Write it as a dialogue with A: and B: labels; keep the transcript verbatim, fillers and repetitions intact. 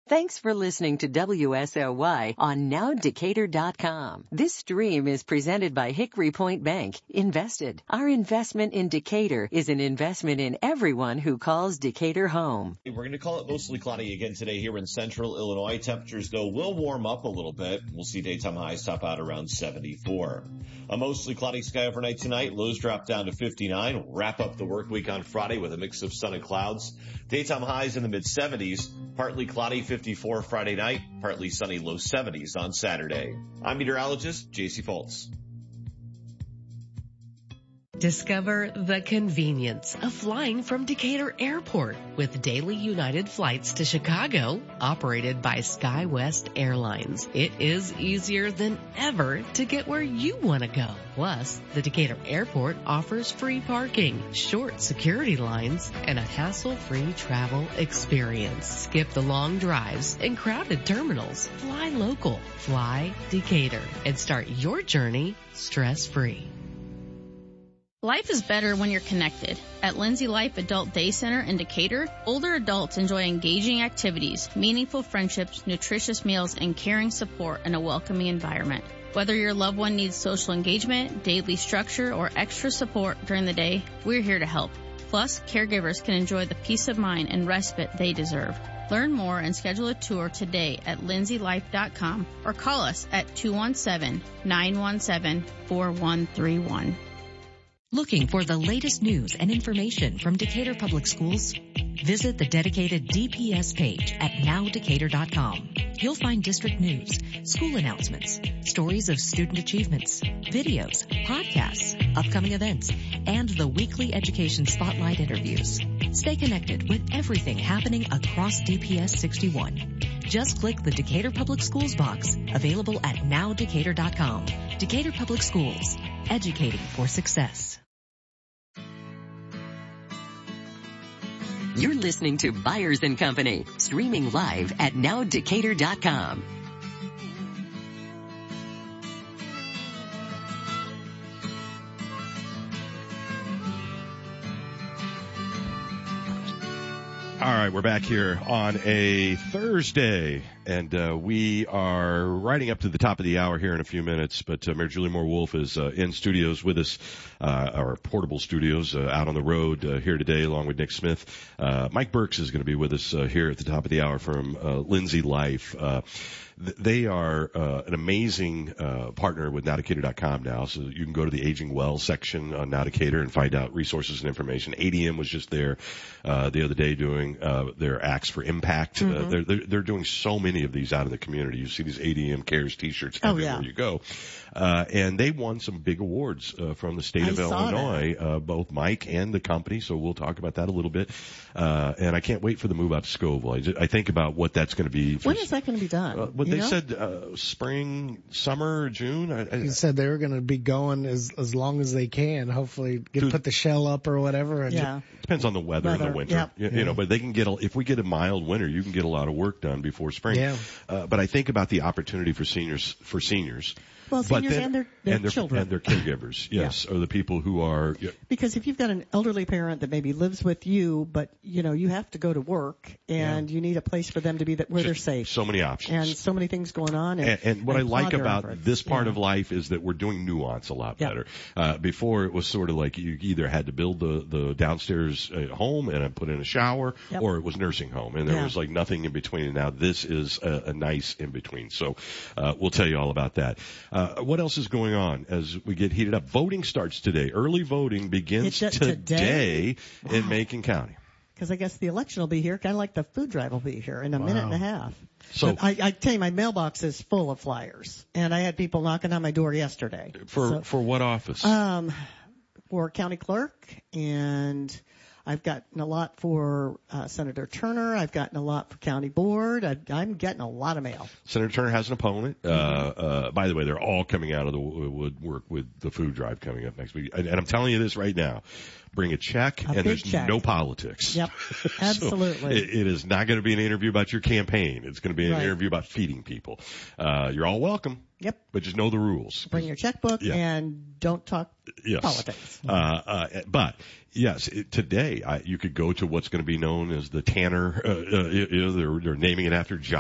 A: Thanks for listening to W S L Y on now decatur dot com. This stream is presented by Hickory Point Bank. Invested. Our investment in Decatur is an investment in everyone who calls Decatur home.
B: We're going to call it mostly cloudy again today here in central Illinois. Temperatures, though, will warm up a little bit. We'll see daytime highs top out around seventy-four. A mostly cloudy sky overnight tonight. Lows drop down to fifty-nine. We'll wrap up the work week on Friday with a mix of sun and clouds. Daytime highs in the mid-seventies. Partly cloudy, fifty-four Friday night. Partly sunny, low seventies on Saturday. I'm meteorologist J C Foltz.
C: Discover the convenience of flying from Decatur Airport with daily United flights to Chicago, operated by SkyWest Airlines. It is easier than ever to get where you want to go. Plus, the Decatur Airport offers free parking, short security lines, and a hassle-free travel experience. Skip the long drives and crowded terminals. Fly local. Fly Decatur. And start your journey stress-free.
D: Life is better when you're connected. At Lindsay Life Adult Day Center in Decatur, older adults enjoy engaging activities, meaningful friendships, nutritious meals, and caring support in a welcoming environment. Whether your loved one needs social engagement, daily structure, or extra support during the day, we're here to help. Plus, caregivers can enjoy the peace of mind and respite they deserve. Learn more and schedule a tour today at lindsay life dot com or call us at two one seven, nine one seven, four one three one.
E: Looking for the latest news and information from Decatur Public Schools? Visit the dedicated D P S page at now decatur dot com. You'll find district news, school announcements, stories of student achievements, videos, podcasts, upcoming events, and the weekly education spotlight interviews. Stay connected with everything happening across D P S sixty-one. Just click the Decatur Public Schools box, available at now decatur dot com. Decatur Public Schools, educating for success.
A: You're listening to Byers and Company, streaming live at now decatur dot com.
F: All right, we're back here on a Thursday, and uh, we are riding up to the top of the hour here in a few minutes, but uh, Mayor Julie Moore-Wolf is uh, in studios with us, uh, our portable studios uh, out on the road uh, here today, along with Nick Smith. Uh, Mike Burks is going to be with us uh, here at the top of the hour from uh, Lindsay Life. Uh, They are uh, an amazing uh, partner with now decatur dot com now, so you can go to the Aging Well section on Now Decatur and find out resources and information. A D M was just there uh, the other day doing uh, their Acts for Impact. Mm-hmm. Uh, they're, they're they're doing so many of these out in the community. You see these A D M Cares T-shirts
G: oh,
F: everywhere
G: yeah.
F: you go, uh, and they won some big awards uh, from the state
G: I
F: of Illinois, uh, both Mike and the company. So we'll talk about that a little bit. Uh, and I can't wait for the move out to Scoville. I, just, I think about what that's going to be.
G: When is that going to be done?
F: Uh, what
G: you
F: they
G: know?
F: said. Uh, Spring, summer, June. I, I,
H: he said they were going to be going as as long as they can. Hopefully, get to, put the shell up or whatever. And
G: yeah.
F: Just, depends on the weather, weather. in the winter.
G: Yep.
F: You,
H: yeah.
F: you know, but they can get a, if we get a mild winter, you can get a lot of work done before spring.
H: Yeah.
F: Uh, but I think about the opportunity for seniors for seniors.
G: Well, seniors
F: then,
G: and their, their
F: and their
G: children.
F: and their caregivers, yes, yeah. or the people who are. Yeah.
G: Because if you've got an elderly parent that maybe lives with you, but you know you have to go to work, and yeah. you need a place for them to be that where
F: Just
G: they're safe.
F: So many options,
G: and so many things going on. And,
F: and, and what
G: and
F: I like about
G: efforts.
F: this part
G: yeah.
F: of life is that we're doing nuance a lot
G: yeah.
F: better. Uh, before it was sort of like you either had to build the the downstairs at home and put in a shower,
G: yep.
F: or it was nursing home, and there
G: yeah.
F: was like nothing in between. And now this is a, a nice in between. So uh, we'll tell you all about that. Uh, what else is going going on as we get heated up? Voting starts today. Early voting begins
G: today,
F: today
G: wow.
F: in Macon County.
G: Because I guess the election will be here, kind of like the food drive will be here in a
H: wow.
G: minute and a half.
F: So
G: I, I tell you, my mailbox is full of flyers, and I had people knocking on my door yesterday.
F: For
G: so,
F: for what office?
G: Um, for county clerk, and I've gotten a lot for uh, Senator Turner. I've gotten a lot for county board. I've, I'm getting a lot of mail.
F: Senator Turner has an opponent.
G: Mm-hmm.
F: Uh, uh, by the way, they're all coming out of the woodwork with the food drive coming up next week. And, and I'm telling you this right now. Bring a check,
G: a
F: and there's
G: check.
F: no politics.
G: Yep, absolutely.
F: so it, it is not going to be an interview about your campaign. It's going to be an
G: right.
F: interview about feeding people. Uh, you're all welcome.
G: Yep.
F: But just know the rules.
G: Bring your checkbook
F: yeah.
G: and don't talk
F: yes.
G: politics.
F: Uh, uh, but yes, it, today I, you could go to what's going to be known as the Tanner. Uh, uh, you know, they're, they're naming it after John.